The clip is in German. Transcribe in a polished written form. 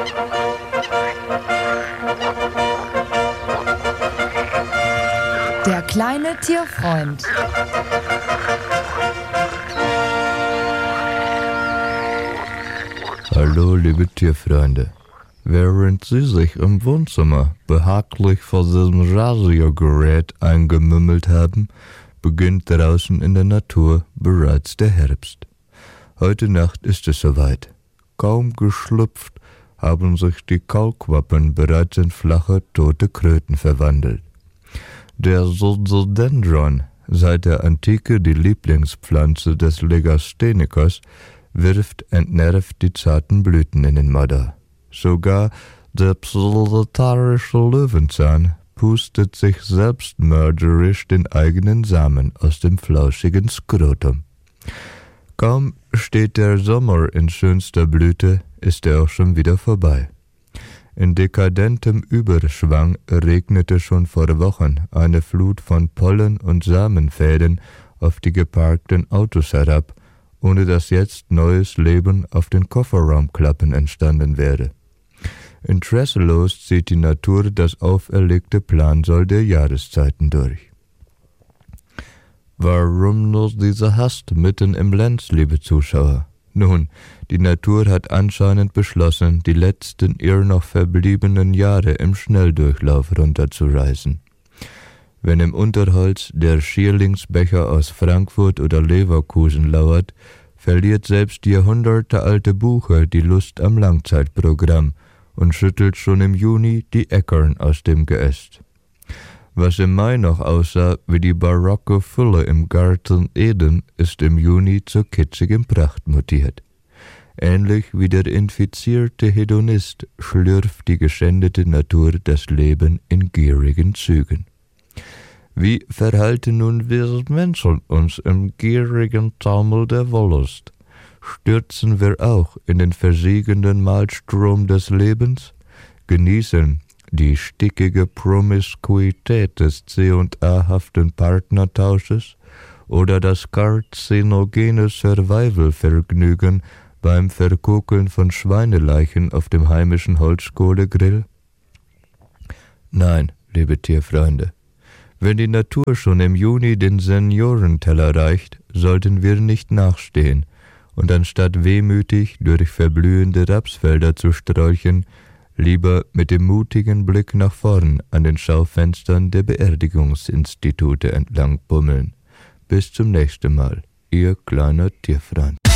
Der kleine Tierfreund. Hallo, liebe Tierfreunde. Während Sie sich im Wohnzimmer behaglich vor diesem Radiogerät eingemümmelt haben, beginnt draußen in der Natur bereits der Herbst. Heute Nacht ist es soweit. Kaum geschlüpft, haben sich die Kaulquappen bereits in flache, tote Kröten verwandelt. Der Rhododendron, seit der Antike die Lieblingspflanze des Legasthenikers, wirft entnervt die zarten Blüten in den Modder. Sogar der pseudotarische Löwenzahn pustet sich selbstmörderisch den eigenen Samen aus dem flauschigen Skrotum. Kaum steht der Sommer in schönster Blüte, ist er auch schon wieder vorbei. In dekadentem Überschwang regnete schon vor Wochen eine Flut von Pollen und Samenfäden auf die geparkten Autos herab, ohne dass jetzt neues Leben auf den Kofferraumklappen entstanden wäre. Interesselos zieht die Natur das auferlegte Plansoll der Jahreszeiten durch. Warum nur diese Hast mitten im Lenz, liebe Zuschauer? Nun, die Natur hat anscheinend beschlossen, die letzten ihr noch verbliebenen Jahre im Schnelldurchlauf runterzureißen. Wenn im Unterholz der Schierlingsbecher aus Frankfurt oder Leverkusen lauert, verliert selbst die jahrhundertealte Buche die Lust am Langzeitprogramm und schüttelt schon im Juni die Eckern aus dem Geäst. Was im Mai noch aussah wie die barocke Fülle im Garten Eden, ist im Juni zur kitzigen Pracht mutiert. Ähnlich wie der infizierte Hedonist schlürft die geschändete Natur das Leben in gierigen Zügen. Wie verhalten nun wir Menschen uns im gierigen Taumel der Wollust? Stürzen wir auch in den versiegenden Mahlstrom des Lebens? Genießen die stickige Promiskuität des C&A-haften Partnertausches oder das karzinogene Survival-Vergnügen beim Verkokeln von Schweineleichen auf dem heimischen Holzkohlegrill? Nein, liebe Tierfreunde. Wenn die Natur schon im Juni den Seniorenteller erreicht, sollten wir nicht nachstehen und anstatt wehmütig durch verblühende Rapsfelder zu sträuchen, lieber mit dem mutigen Blick nach vorn an den Schaufenstern der Beerdigungsinstitute entlang bummeln. Bis zum nächsten Mal, Ihr kleiner Tierfreund.